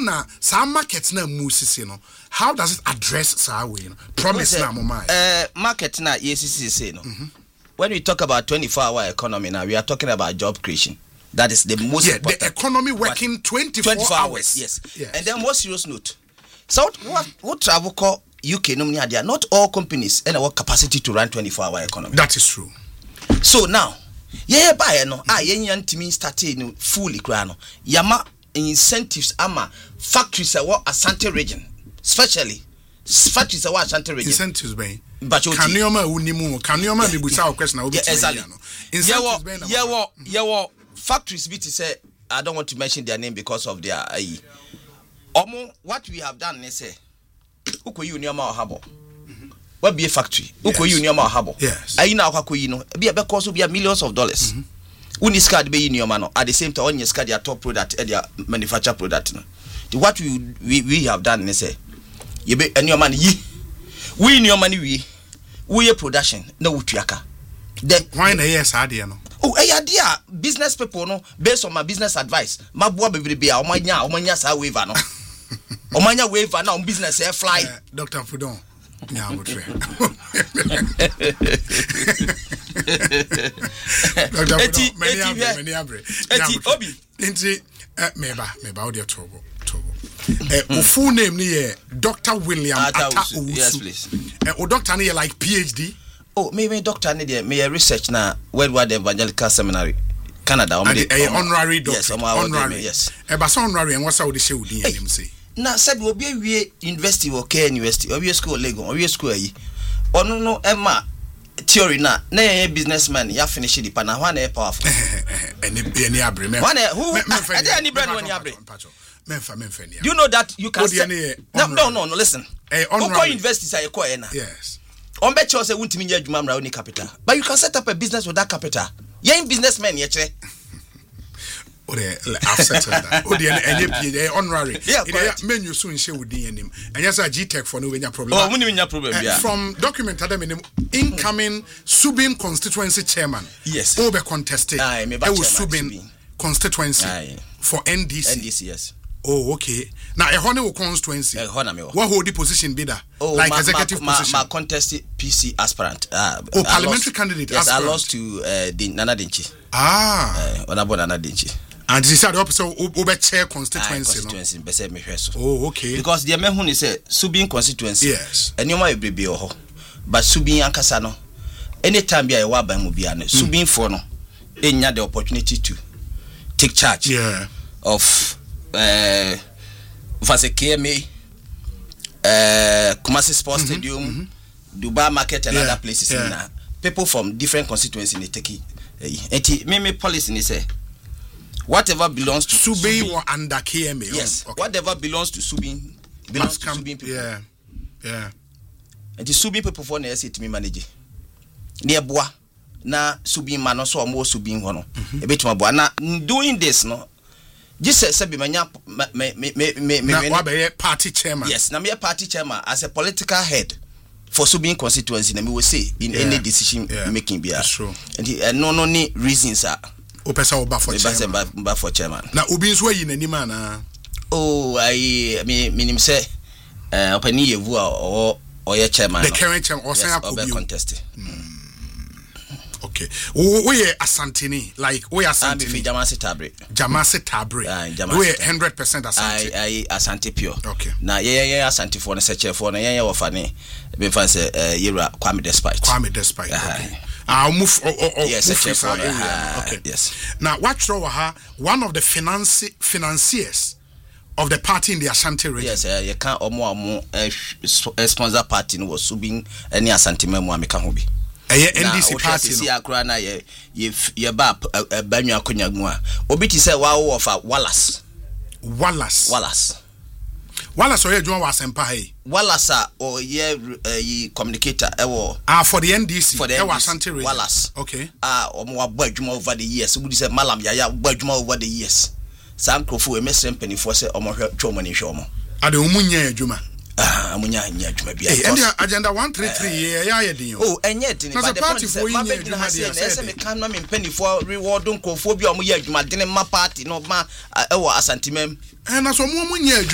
na some markets na musisi no how does it address sa way no promise na mama market na ECC say no when we talk about 24-hour economy now we are talking about job creation. That is the most important. The economy working 24 hours. Yes. And then more serious note. So what travel call UK no they are not all companies and our capacity to run 24-hour economy. That is true. So now buy no yen starting fully no yama incentives ama factories are Asante region especially factories are Asante region incentives ben kanioma unimu kanioma me busa question na obi incentives ben yeah factories be to say I don't want to mention their name because of their what we have done is say uko union ma habo what be a factory uko union ma habo ayi na akwa yi no be because be millions of dollars uni scad be union ma no at the same time on your scad their top product and their manufacture product no what we have done is say you be union man yi we union man we production na wutuaka then why na yes ade no idea business people no based on my business advice maboa bebrebe a omanya sa waiver no omanya waiver na on business air fly Dr. Fudon nya motre Dr. Fudon many abre obi enti meba audio tobo full name ni Dr. William Ata. Yes please. O doctor ni like PhD. Oh, maybe doctor need me research na Worldwide Evangelical Seminary Canada honorary doctor. Yes, honorary. Yes. Basa honorary and what's how they say we name say. Na said we be university or care university or school Lagos or school yi. Ono no Emma theory na businessman ya finish the pana one powerful. Any abre me. One who any brand when you abre. Memfa. Do you know that you can No, listen. Oko universities are your na. Yes. On bet you say wuntimi nya adwuma mra oni capital. But you can set up a business with that capital. Yen businessmen ye kire. I've settled that. Any honorary. Menu soon share with the name. And yes, GTech for no problem. Oh, we problem. Yeah. From document incoming Subin constituency chairman. Yes. Over contested. I was Subin constituency for NDC. NDC, yes. Oh, okay. Now, a honor constituency. What hold the position bidder? Like executive position? My contested PC aspirant. Parliamentary candidate. Yes, I lost to Nana Dinchi. Honorable Nana Dinchi. And this is the opposite over chair constituency. Oh, okay. Because the men who say Subin constituency. Yes. And you might be but Subin Ankasano. Anytime you are Waba Mubiano, Subin for no, any the opportunity to take charge of Vase KMA, Kumasi Sports Stadium, Dubai Market and other places. People from different constituencies they take it. Me policy is say whatever belongs to Subin or under KMA. Yes. Okay. Whatever belongs to Subin belongs to Subin people. Yeah. And the Subin people for na say to me manage. Near boa na Subin man so more Subin hono. A bit more boa. Now doing this no. Just say be manya me party chairman. Yes, na me party chairman as a political head for Subin constituency na me will say in any decision making be. That's true. And no ni reasons are opesa oba for chairman. Na obi nso ayi nani ma na. Oh, I mean say opani yevu or your chairman. The current chairman or say akobi contest. Okay. We Asantini, like we Asantini. Jamasi Tabre. We 100% Asante. I Asante pure. Okay. Now Asante for the search for the wafane. Be fancy Yera Kwame Despite. Okay. I'll move. Yes. Okay. Yes. Now watch one of the financiers of the party in the Asante region. Yes. You can't sponsor party was Subin any Asante memo ameka hobi. NDC party no. Akura na ye ba banyu akonyagu a obi ti say wa wo of Wallace or John Wasempa hey. Wallace or ye communicator for the NDC for the Asante region. Wallace. Okay. Omo abo adwuma over the years. We say Malam Yaya abo adwuma over the years. Sam Krofo emesem penifo say omo hwe twomani hwe omo. Ade omunya adwuma. Amunya nya adwuma bia. And agenda 133 ya din. Oh, enye din but the party for yin adwuma dia say me kan na me penifo reward nkofo bia omo ye adwuma din ma party no ma ewo Asantemam. Na so omo munya